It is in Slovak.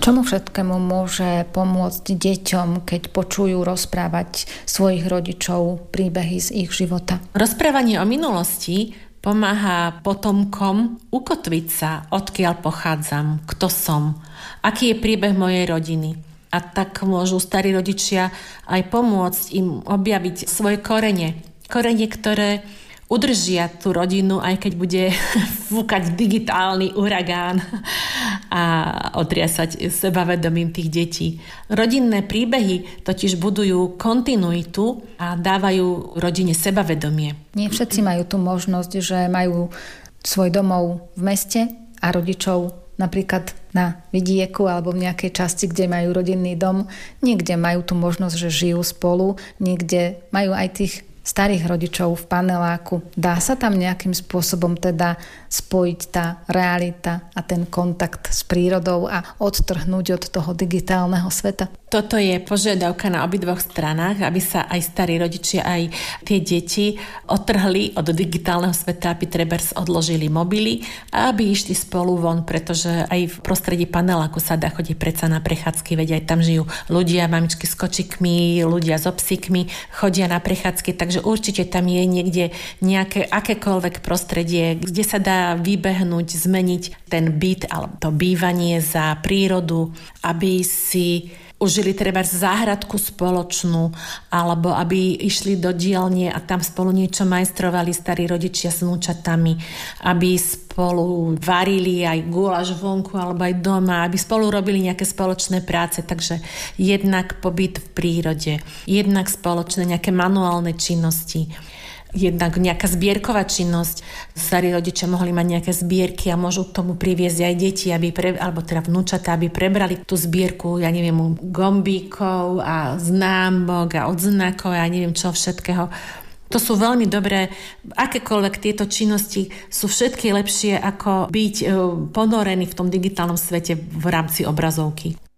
Čomu všetkému môže pomôcť deťom, keď počujú rozprávať svojich rodičov príbehy z ich života? Rozprávanie o minulosti pomáha potomkom ukotviť sa, odkiaľ pochádzam, kto som, aký je príbeh mojej rodiny. A tak môžu starí rodičia aj pomôcť im objaviť svoje korene. Korene, ktoré udržia tú rodinu, aj keď bude fúkať digitálny uragán a otriasať sebavedomím tých detí. Rodinné príbehy totiž budujú kontinuitu a dávajú rodine sebavedomie. Nie všetci majú tú možnosť, že majú svoj domov v meste a rodičov napríklad na vidieku alebo v nejakej časti, kde majú rodinný dom. Niekde majú tú možnosť, že žijú spolu, niekde majú aj tých starých rodičov v paneláku. Dá sa tam nejakým spôsobom teda spojiť tá realita a ten kontakt s prírodou a odtrhnúť od toho digitálneho sveta? Toto je požiadavka na obidvoch stranách, aby sa aj starí rodičia, aj tie deti odtrhli od digitálneho sveta, aby trebárs odložili mobily a aby išli spolu von, pretože aj v prostredí paneláku sa dá chodiť predsa na prechádzky, veď aj tam žijú ľudia, mamičky s kočikmi, ľudia so psíkmi, chodia na prechádzky, takže určite tam je niekde nejaké akékoľvek prostredie, kde sa dá vybehnúť, zmeniť ten byt alebo to bývanie za prírodu, aby si užili treba záhradku spoločnú, alebo aby išli do dielne a tam spolu niečo majstrovali starí rodičia s vnúčatami, aby spolu varili aj guláš vonku alebo aj doma, aby spolu robili nejaké spoločné práce. Takže jednak pobyt v prírode, jednak spoločné nejaké manuálne činnosti, jednak nejaká zbierková činnosť. Starí rodičia mohli mať nejaké zbierky a môžu k tomu priviesť aj deti, alebo teda vnúčatá, aby prebrali tú zbierku, ja neviem, gombíkov a známok a odznakov a neviem čo všetkého. To sú veľmi dobré, akékoľvek tieto činnosti sú všetky lepšie ako byť ponorený v tom digitálnom svete v rámci obrazovky.